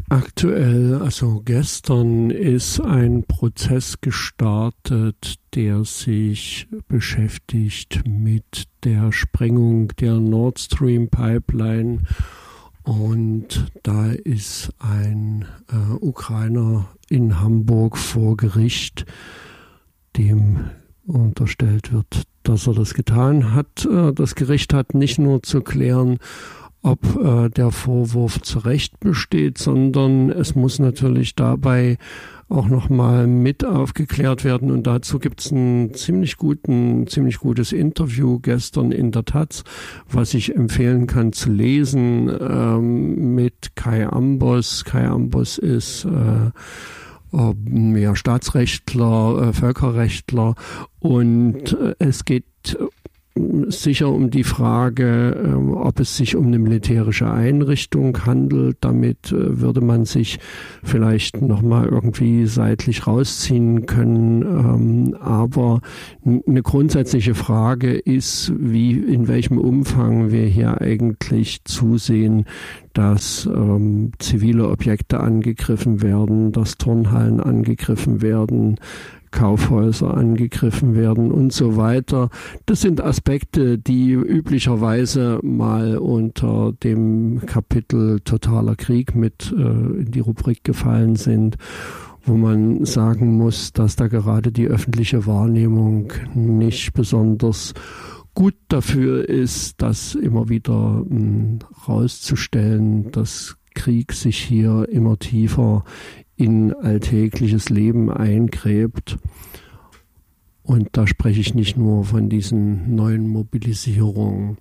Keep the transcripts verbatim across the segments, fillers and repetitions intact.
Aktuell, also gestern, ist ein Prozess gestartet, der sich beschäftigt mit der Sprengung der Nord Stream Pipeline. Und da ist ein äh, Ukrainer in Hamburg vor Gericht, dem unterstellt wird, dass er das getan hat. Äh, das Gericht hat nicht nur zu klären, ob äh, der Vorwurf zu Recht besteht, sondern es muss natürlich dabei auch nochmal mit aufgeklärt werden. Und dazu gibt es ein ziemlich guten, ziemlich gutes Interview gestern in der Taz, was ich empfehlen kann zu lesen, ähm, mit Kai Ambos. Kai Ambos ist äh, äh, ja, Staatsrechtler, äh, Völkerrechtler, und äh, es geht sicher um die Frage, ob es sich um eine militärische Einrichtung handelt. Damit würde man sich vielleicht nochmal irgendwie seitlich rausziehen können. Aber eine grundsätzliche Frage ist, wie, in welchem Umfang wir hier eigentlich zusehen, dass ähm, zivile Objekte angegriffen werden, dass Turnhallen angegriffen werden, Kaufhäuser angegriffen werden und so weiter. Das sind Aspekte, die üblicherweise mal unter dem Kapitel Totaler Krieg mit äh, in die Rubrik gefallen sind, wo man sagen muss, dass da gerade die öffentliche Wahrnehmung nicht besonders gut dafür ist, das immer wieder mh, rauszustellen, dass Krieg sich hier immer tiefer in alltägliches Leben eingräbt. Und da spreche ich nicht nur von diesen neuen Mobilisierungen.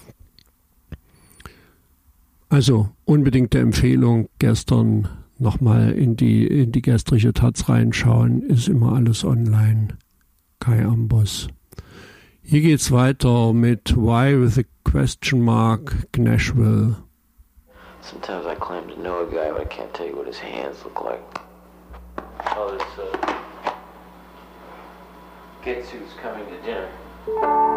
Also unbedingte Empfehlung, gestern nochmal in die, in die gestrige Taz reinschauen, ist immer alles online. Kai Ambos. Hier geht's weiter mit Why with a question mark Nashville. Sometimes I claim to know a guy, but I can't tell you what his hands look like. Oh, this, uh, guess who's coming to dinner?